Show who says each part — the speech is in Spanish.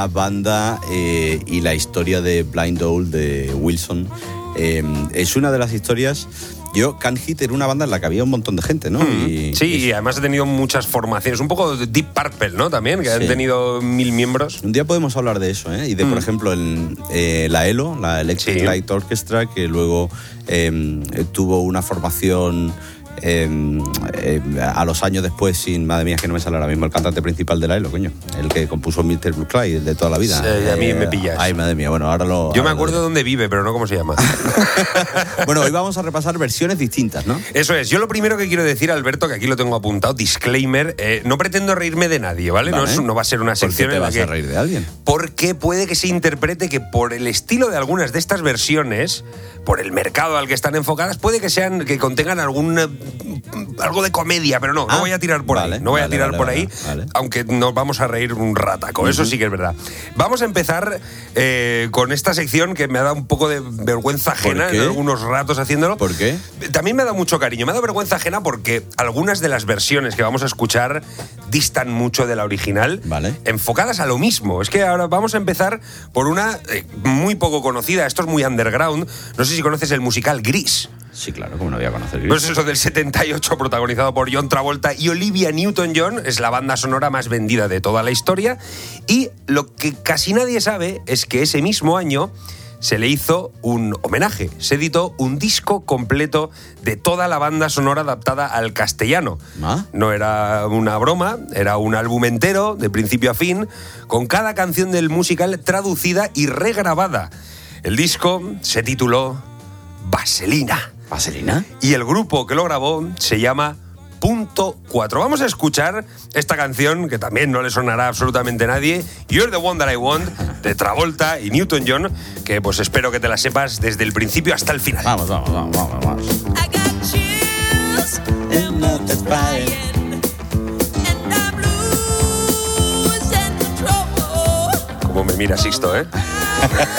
Speaker 1: La banda y la historia de Blind Owl de Wilson es una de las historias. Can Hit era una banda en la que había un montón de gente, ¿no?
Speaker 2: Y además ha tenido muchas formaciones, un poco de Deep Purple, ¿no? También, que han tenido 1000 miembros.
Speaker 1: Un día podemos hablar de eso, ¿eh? Y de, por ejemplo, la ELO, la Electric Light Orchestra, que luego tuvo una formación a los años después sin, madre mía, que no me sale ahora mismo el cantante principal de la ELO, coño, el que compuso Mr. Blue Clyde, el de toda la vida.
Speaker 2: A mí me pillas.
Speaker 1: Ay, madre mía, bueno, ahora lo...
Speaker 2: Yo me acuerdo de dónde vive, pero no cómo se llama.
Speaker 1: Bueno, hoy vamos a repasar versiones distintas, ¿no?
Speaker 2: Eso es. Yo lo primero que quiero decir, Alberto, que aquí lo tengo apuntado, disclaimer, no pretendo reírme de nadie, ¿vale? No va a ser una sección en la que...
Speaker 1: ¿Por qué te vas a reír de alguien?
Speaker 2: Porque puede que se interprete que por el estilo de algunas de estas versiones, por el mercado al que están enfocadas, puede que contengan algo de comedia, pero no voy a tirar por ahí. No voy a tirar por ahí, aunque nos vamos a reír un rataco. Eso sí que es verdad. Vamos a empezar con esta sección que me ha dado un poco de vergüenza ajena en algunos ratos haciéndolo.
Speaker 1: ¿Por qué?
Speaker 2: También me ha dado mucho cariño. Me ha dado vergüenza ajena porque algunas de las versiones que vamos a escuchar distan mucho de la original, enfocadas a lo mismo. Es que ahora vamos a empezar por una muy poco conocida. Esto es muy underground. No sé si conoces el musical Gris.
Speaker 1: Sí, claro, como no voy a conocer Gris.
Speaker 2: Pues eso del 78, protagonizado por John Travolta y Olivia Newton-John, es la banda sonora más vendida de toda la historia. Y lo que casi nadie sabe es que ese mismo año se le hizo un homenaje. Se editó un disco completo de toda la banda sonora adaptada al castellano. No era una broma, era un álbum entero, de principio a fin, con cada canción del musical traducida y regrabada. El disco se tituló Vaselina.
Speaker 1: ¿Vaselina?
Speaker 2: Y el grupo que lo grabó se llama Punto 4. Vamos a escuchar esta canción que también no le sonará a absolutamente nadie, You're the One That I Want, de Travolta y Newton-John, que pues espero que te la sepas desde el principio hasta el final.
Speaker 1: Vamos.
Speaker 2: Como me mira Sixto, ¿eh?